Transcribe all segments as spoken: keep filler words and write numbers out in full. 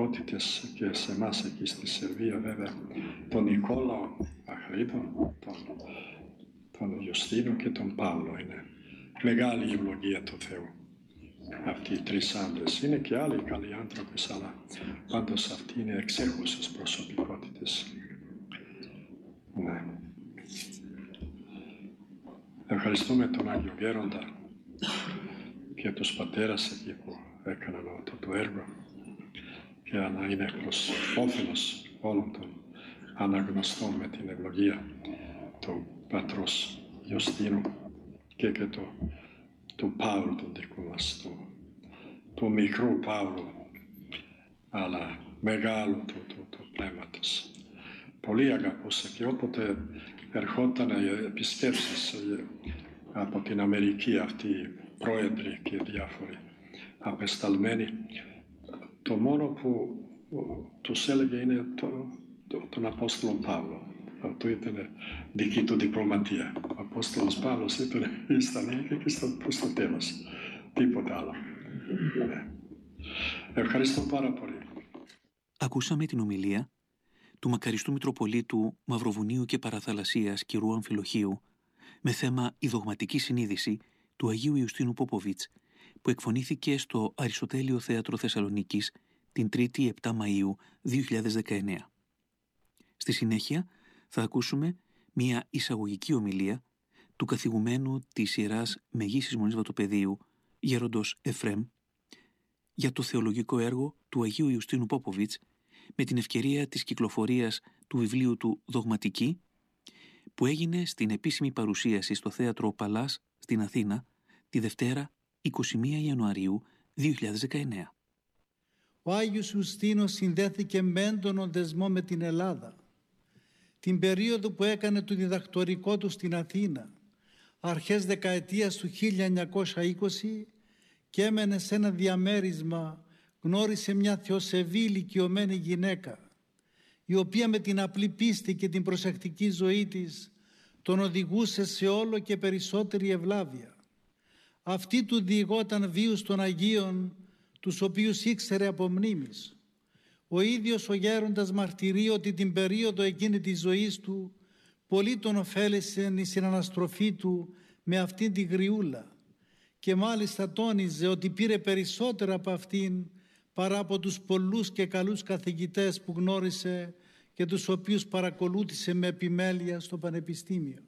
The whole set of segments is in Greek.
προσωπικότητες και σε εμάς εκεί στη Σερβία βέβαια, τον Νικόλαο Αχρίδο, τον, τον Ιωστίνο και τον Παύλο. Είναι μεγάλη η ευλογία του Θεού. Αυτοί οι τρεις άντρες. Είναι και άλλοι καλοί άνθρωποι, αλλά πάντως αυτοί είναι εξέχουσες προσωπικότητες. Ναι. Ευχαριστούμε τον Άγιο Γέροντα και τους πατέρας εκεί που έκαναν αυτό το έργο και να είναι προς όφελος όλων των αναγνωστών με την ευλογία του πατρός Ιωστίνου και και του, του Παύλου του δικού μας, του, του μικρού Παύλου, αλλά μεγάλου του, του, του πνεύματος. Πολύ αγαπούσα και όποτε ερχόταν επισκέψεις από την Αμερική αυτοί οι πρόεδροι και διάφοροι απεσταλμένοι, το μόνο που τους έλεγε είναι το, το, τον Απόστολο Παύλο. Αυτό ήταν δική του διπλωματία. Ο Απόστολος Παύλος ήταν στα νύχια και στο, προς το τέλος. Τίποτα άλλο. Ναι. Ευχαριστώ πάρα πολύ. Ακούσαμε την ομιλία του μακαριστού Μητροπολίτου Μαυροβουνίου και Παραθαλασσίας κ. Αμφιλοχίου με θέμα «Η δογματική συνείδηση» του Αγίου Ιουστίνου Πόποβιτς, που εκφωνήθηκε στο Αριστοτέλειο Θέατρο Θεσσαλονίκης την Τρίτη επτά Μαΐου δύο χιλιάδες δεκαεννέα. Στη συνέχεια θα ακούσουμε μια εισαγωγική ομιλία του καθηγουμένου της Ιεράς Μεγίσης Μονής Βατοπεδίου, γέροντος Εφρέμ, για το θεολογικό έργο του Αγίου Ιουστίνου Πόποβιτς με την ευκαιρία της κυκλοφορίας του βιβλίου του «Δογματική», που έγινε στην επίσημη παρουσίαση στο Θέατρο Παλάς στην Αθήνα τη Δευτέρα είκοσι μία Ιανουαρίου δύο χιλιάδες δεκαεννέα. Ο Άγιος Ιουστίνος συνδέθηκε με έντονο δεσμό με την Ελλάδα. Την περίοδο που έκανε το διδακτορικό του στην Αθήνα, αρχές δεκαετίας του χίλια εννιακόσια είκοσι, και έμενε σε ένα διαμέρισμα, γνώρισε μια θεοσεβή ηλικιωμένη γυναίκα, η οποία με την απλή πίστη και την προσεκτική ζωή της τον οδηγούσε σε όλο και περισσότερη ευλάβεια. Αυτή του διηγόταν βίους των Αγίων, τους οποίους ήξερε από μνήμης. Ο ίδιος ο γέροντας μαρτυρεί ότι την περίοδο εκείνη της ζωής του πολύ τον ωφέλησε η συναναστροφή του με αυτήν τη γριούλα, και μάλιστα τόνιζε ότι πήρε περισσότερα από αυτήν παρά από τους πολλούς και καλούς καθηγητές που γνώρισε και τους οποίους παρακολούθησε με επιμέλεια στο Πανεπιστήμιο.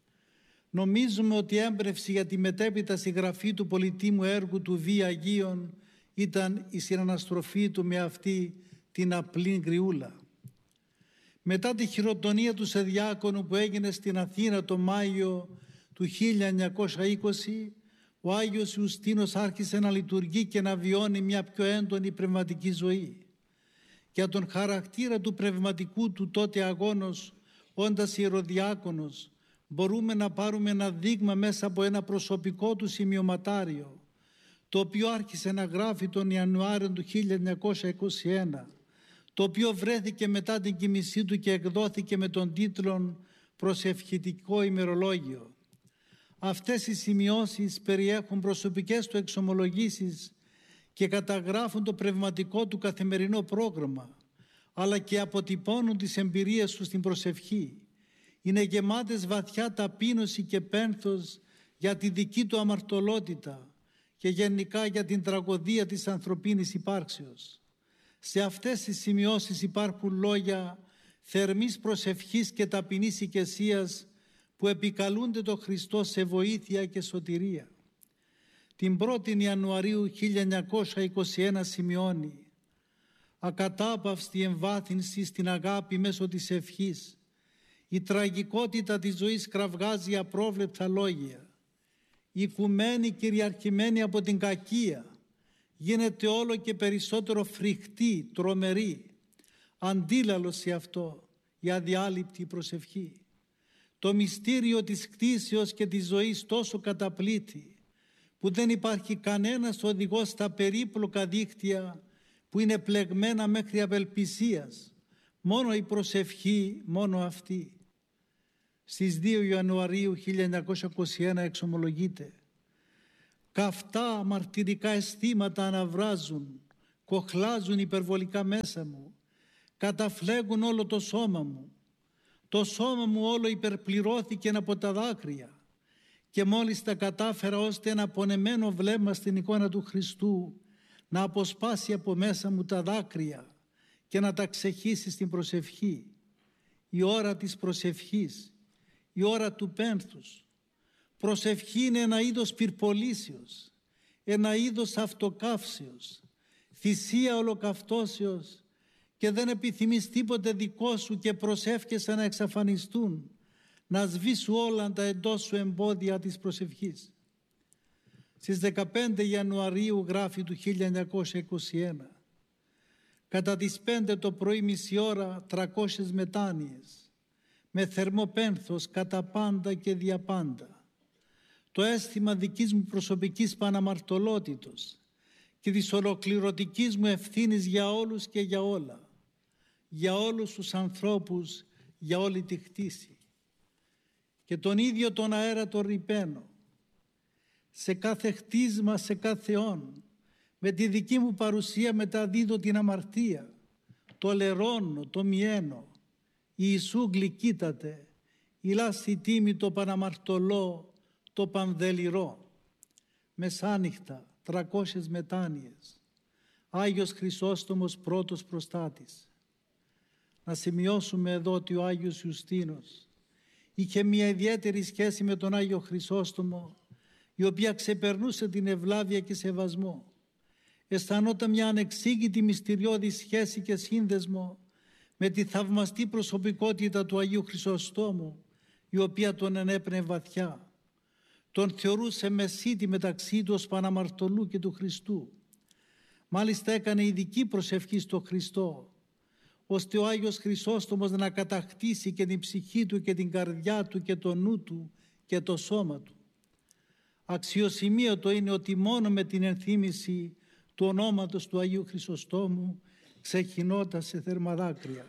Νομίζουμε ότι η έμπνευση για τη μετέπειτα συγγραφή του πολυτίμου έργου του Βίοι Αγίων ήταν η συναναστροφή του με αυτή την απλή γριούλα. Μετά τη χειροτονία του σε διάκονο που έγινε στην Αθήνα το Μάιο του χίλια εννιακόσια είκοσι, ο Άγιος Ιουστίνος άρχισε να λειτουργεί και να βιώνει μια πιο έντονη πνευματική ζωή. Για τον χαρακτήρα του πνευματικού του τότε αγώνος, όντας ιεροδιάκονος, μπορούμε να πάρουμε ένα δείγμα μέσα από ένα προσωπικό του σημειωματάριο, το οποίο άρχισε να γράφει τον Ιανουάριο του χίλια εννιακόσια είκοσι ένα, το οποίο βρέθηκε μετά την κοιμησή του και εκδόθηκε με τον τίτλο «Προσευχητικό ημερολόγιο». Αυτές οι σημειώσεις περιέχουν προσωπικές του εξομολογήσεις και καταγράφουν το πνευματικό του καθημερινό πρόγραμμα, αλλά και αποτυπώνουν τις εμπειρίες του στην προσευχή. Είναι γεμάτες βαθιά ταπείνωση και πένθος για τη δική του αμαρτωλότητα και γενικά για την τραγωδία της ανθρωπίνης υπάρξεως. Σε αυτές τις σημειώσεις υπάρχουν λόγια θερμής προσευχής και ταπεινής οικεσίας που επικαλούνται τον Χριστό σε βοήθεια και σωτηρία. Την πρώτη Ιανουαρίου χίλια εννιακόσια είκοσι ένα σημειώνει: «Ακατάπαυστη εμβάθυνση στην αγάπη μέσω της ευχής. Η τραγικότητα της ζωής κραυγάζει απρόβλεπτα λόγια. Η οικουμένη κυριαρχημένη από την κακία γίνεται όλο και περισσότερο φρικτή, τρομερή. Αντίλαλος σε αυτό η αδιάλειπτη προσευχή. Το μυστήριο της κτήσεως και της ζωής τόσο καταπλήττει, που δεν υπάρχει κανένας οδηγός στα περίπλοκα δίκτυα που είναι πλεγμένα μέχρι απελπισίας. Μόνο η προσευχή, μόνο αυτή». Στις δύο Ιανουαρίου χίλια εννιακόσια είκοσι ένα εξομολογείται: «Καυτά μαρτυρικά αισθήματα αναβράζουν, κοχλάζουν υπερβολικά μέσα μου, καταφλέγουν όλο το σώμα μου. Το σώμα μου όλο υπερπληρώθηκε από τα δάκρυα και μόλις τα κατάφερα ώστε ένα πονεμένο βλέμμα στην εικόνα του Χριστού να αποσπάσει από μέσα μου τα δάκρυα και να τα ξεχύσει στην προσευχή. Η ώρα της προσευχής, η ώρα του πένθους. Προσευχή είναι ένα είδος πυρπολίσεως, ένα είδος αυτοκαύσεως, θυσία ολοκαυτώσεως, και δεν επιθυμείς τίποτε δικό σου και προσεύχεσαι να εξαφανιστούν, να σβήσουν όλα τα εντός σου εμπόδια της προσευχής. Στις δεκαπέντε Ιανουαρίου, γράφει, του χίλια εννιακόσια είκοσι ένα, κατά τις πέντε το πρωί μισή ώρα τριακόσιες μετάνοιες, με θερμό πένθος κατά πάντα και διαπάντα. Το αίσθημα δικής μου προσωπικής παναμαρτωλότητος και της ολοκληρωτικής μου ευθύνης για όλους και για όλα, για όλους τους ανθρώπους, για όλη τη χτίση. Και τον ίδιο τον αέρα τον ρυπαίνω, σε κάθε χτίσμα, σε κάθε όν, με τη δική μου παρουσία μεταδίδω την αμαρτία, το λερώνω, το μιένω. Ιησού γλυκύτατε, ηλάστη τίμη το παναμαρτωλό, το πανδελιρό. Μεσάνυχτα, τριακόσιες μετάνοιες. Άγιος Χρυσόστομος πρώτος προστάτης. Να σημειώσουμε εδώ ότι ο Άγιος Ιουστίνος είχε μια ιδιαίτερη σχέση με τον Άγιο Χρυσόστομο, η οποία ξεπερνούσε την ευλάβεια και σεβασμό. Αισθανόταν μια ανεξήγητη μυστηριώδη σχέση και σύνδεσμο με τη θαυμαστή προσωπικότητα του Αγίου Χρυσοστόμου, η οποία τον ενέπνεε βαθιά. Τον θεωρούσε μεσίτη μεταξύ του ως Παναμαρτωλού και του Χριστού. Μάλιστα έκανε ειδική προσευχή στο Χριστό, ώστε ο Άγιος Χρυσόστομος να κατακτήσει και την ψυχή του και την καρδιά του και το νου του και το σώμα του. Αξιοσημείωτο είναι ότι μόνο με την ενθύμηση του ονόματος του Αγίου Χρυσοστόμου ξεχυνόταν σε θέρμα δάκρυα.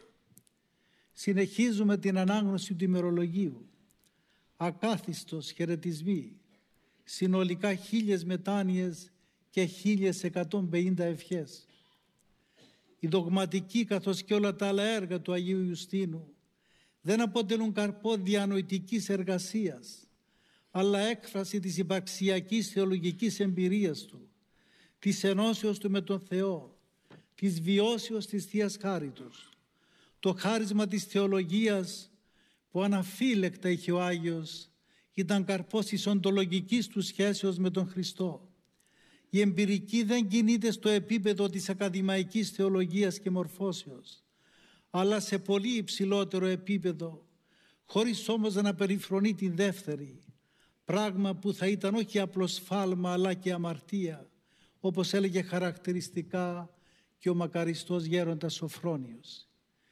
Συνεχίζουμε την ανάγνωση του ημερολογίου. Ακάθιστος χαιρετισμοί, συνολικά χίλιες μετάνοιες και χίλιες εκατόν πενήντα ευχές. Οι δογματικοί καθώς και όλα τα άλλα έργα του Αγίου Ιουστίνου δεν αποτελούν καρπό διανοητικής εργασίας, αλλά έκφραση της υπαρξιακής θεολογικής εμπειρίας του, της ενώσεως του με τον Θεό, της βιώσεως της Θείας Χάριτος. Το χάρισμα της θεολογίας που αναφύλεκτα είχε ο Άγιος ήταν καρπός της οντολογικής του σχέσεως με τον Χριστό. Η εμπειρική δεν κινείται στο επίπεδο της ακαδημαϊκής θεολογίας και μορφώσεως, αλλά σε πολύ υψηλότερο επίπεδο, χωρίς όμως να περιφρονεί την δεύτερη, πράγμα που θα ήταν όχι απλώς σφάλμα αλλά και αμαρτία, όπως έλεγε χαρακτηριστικά και ο μακαριστός γέροντας Σοφρόνιος.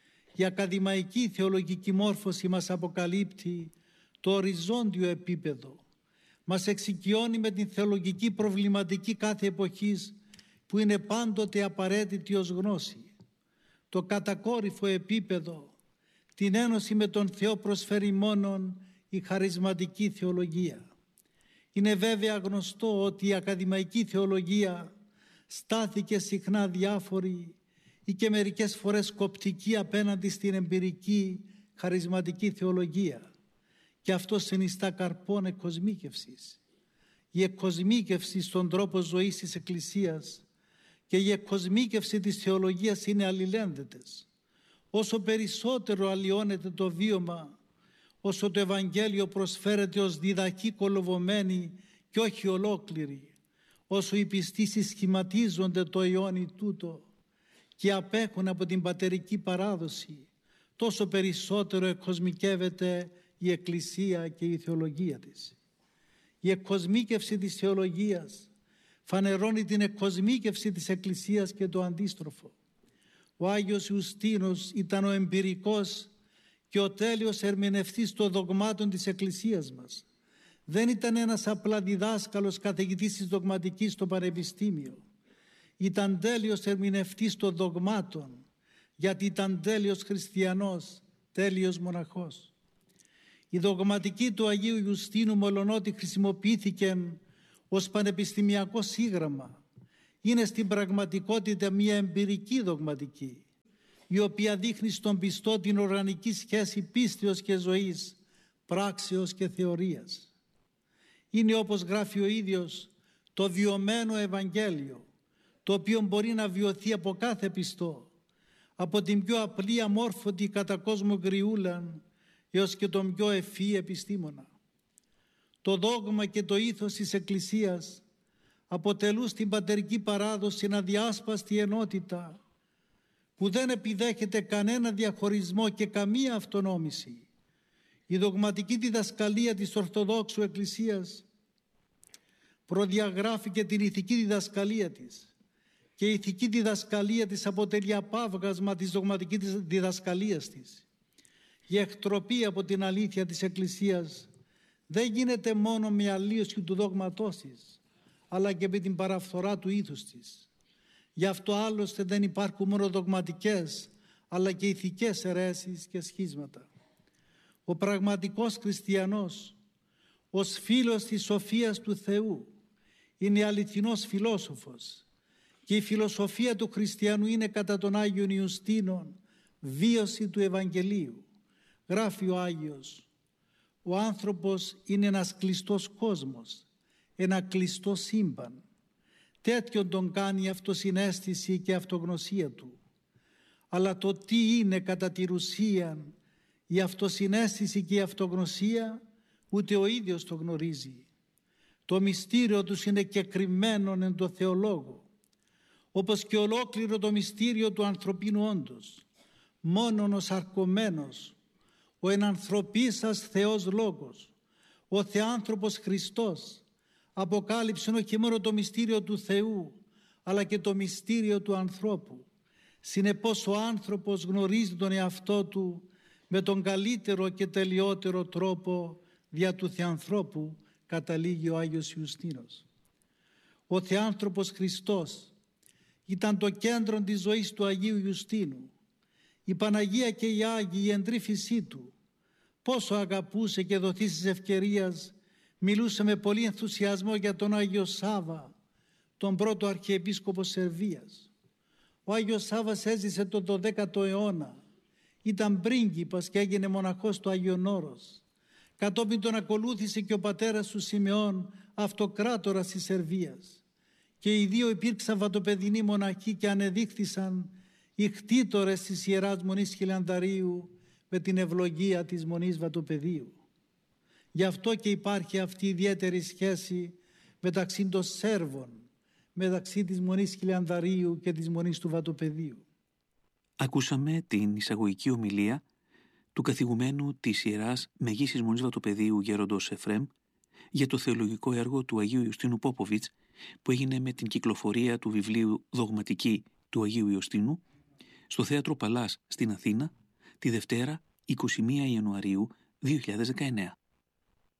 Η ακαδημαϊκή θεολογική μόρφωση μας αποκαλύπτει το οριζόντιο επίπεδο. Μας εξοικειώνει με την θεολογική προβληματική κάθε εποχής που είναι πάντοτε απαραίτητη ως γνώση. Το κατακόρυφο επίπεδο, την ένωση με τον Θεό προσφέρει μόνον η χαρισματική θεολογία. Είναι βέβαια γνωστό ότι η ακαδημαϊκή θεολογία στάθηκε συχνά διάφορη ή και μερικές φορές κοπτική απέναντι στην εμπειρική χαρισματική θεολογία. Και αυτό συνιστά καρπόν εκκοσμίκευσης. Η εκκοσμίκευση στον τρόπο ζωής της Εκκλησίας και η εκκοσμίκευση της θεολογίας είναι αλληλένδετες. Όσο περισσότερο αλλοιώνεται το βίωμα, όσο το Ευαγγέλιο προσφέρεται ως διδαχή κολοβωμένη και όχι ολόκληρη, όσο οι πιστοί συσχηματίζονται το αιώνι τούτο και απέχουν από την πατερική παράδοση, τόσο περισσότερο εκκοσμικεύεται η Εκκλησία και η θεολογία της. Η εκκοσμίκευση της θεολογίας φανερώνει την εκκοσμίκευση της Εκκλησίας και το αντίστροφο. Ο Άγιος Ιουστίνος ήταν ο εμπειρικός και ο τέλειος ερμηνευτής των δογμάτων της Εκκλησίας μας. Δεν ήταν ένας απλά διδάσκαλος καθηγητής της δογματικής στο πανεπιστήμιο. Ήταν τέλειος ερμηνευτής των δογμάτων, γιατί ήταν τέλειος χριστιανός, τέλειος μοναχός. Η δογματική του Αγίου Ιουστίνου, μολονότι χρησιμοποιήθηκε ως πανεπιστημιακό σύγγραμμα, είναι στην πραγματικότητα μια εμπειρική δογματική, η οποία δείχνει στον πιστό την οργανική σχέση πίστεως και ζωής, πράξεως και θεωρίας. Είναι, όπως γράφει ο ίδιος, το βιωμένο Ευαγγέλιο, το οποίο μπορεί να βιωθεί από κάθε πιστό, από την πιο απλή αμόρφωτη κατά κόσμο γριούλα έως και τον πιο ευφύ επιστήμονα. Το δόγμα και το ήθος της Εκκλησίας αποτελούν στην πατερική παράδοση ένα διάσπαστη ενότητα που δεν επιδέχεται κανένα διαχωρισμό και καμία αυτονόμηση. Η δογματική διδασκαλία της Ορθοδόξου Εκκλησίας προδιαγράφει και την ηθική διδασκαλία της, και η ηθική διδασκαλία της αποτελεί απάβγασμα της δογματικής διδασκαλίας της. Η εκτροπή από την αλήθεια της Εκκλησίας δεν γίνεται μόνο με αλλίωση του δόγματός της, αλλά και με την παραφθορά του ήθους της. Γι' αυτό άλλωστε δεν υπάρχουν μόνο δογματικές, αλλά και ηθικές αιρέσεις και σχίσματα. Ο πραγματικός χριστιανός, ως φίλος της σοφίας του Θεού, είναι αληθινός φιλόσοφος, και η φιλοσοφία του χριστιανού είναι κατά τον Άγιον Ιουστίνον βίωση του Ευαγγελίου. Γράφει ο Άγιος: ο άνθρωπος είναι ένας κλειστός κόσμος, ένα κλειστό σύμπαν. Τέτοιον τον κάνει η αυτοσυναίσθηση και η αυτογνωσία του. Αλλά το τι είναι κατά τη ουσία η αυτοσυναίσθηση και η αυτογνωσία, ούτε ο ίδιος το γνωρίζει. Το μυστήριο τους είναι κεκρυμμένον εν το Θεολόγο, όπως και ολόκληρο το μυστήριο του ανθρωπίνου όντως. Μόνον ο σαρκωμένος, ο ενανθρωπίσας Θεός Λόγος, ο Θεάνθρωπος Χριστός, αποκάλυψε όχι μόνο το μυστήριο του Θεού, αλλά και το μυστήριο του ανθρώπου. Συνεπώς ο άνθρωπος γνωρίζει τον εαυτό του με τον καλύτερο και τελειότερο τρόπο δια του Θεανθρώπου, καταλήγει ο Άγιος Ιουστίνος. Ο Θεάνθρωπος Χριστός ήταν το κέντρο της ζωής του Αγίου Ιουστίνου. Η Παναγία και οι Άγιοι, η εντρίφησή του, πόσο αγαπούσε και δοθήσεις ευκαιρίας μιλούσε με πολύ ενθουσιασμό για τον Άγιο Σάββα, τον πρώτο Αρχιεπίσκοπο Σερβίας. Ο Άγιος Σάββας έζησε τον δωδέκατο αιώνα, ήταν πρίγκιπας και έγινε μοναχός του Άγιον Όρος. Κατόπιν τον ακολούθησε και ο πατέρας του Σιμεών, αυτοκράτορας της Σερβίας. Και οι δύο υπήρξαν βατοπεδινοί μοναχοί και ανεδείχθησαν οι κτήτορες της Ιεράς Μονής Χιλανδαρίου με την ευλογία της Μονής Βατοπεδίου. Γι' αυτό και υπάρχει αυτή η ιδιαίτερη σχέση μεταξύ των Σέρβων, μεταξύ της Μονής Χιλανδαρίου και της Μονής του Βατοπεδίου. Ακούσαμε την εισαγωγική ομιλία του καθηγουμένου της Ιεράς Μεγίσης Μονής Βατοπεδίου Γέροντος Εφρέμ για το θεολογικό έργο του Αγίου Ιουστίνου Πόποβιτς, που έγινε με την κυκλοφορία του βιβλίου «Δογματική» του Αγίου Ιουστίνου στο Θέατρο Παλάς στην Αθήνα τη Δευτέρα εικοστή πρώτη Ιανουαρίου δύο χιλιάδες δεκαεννέα.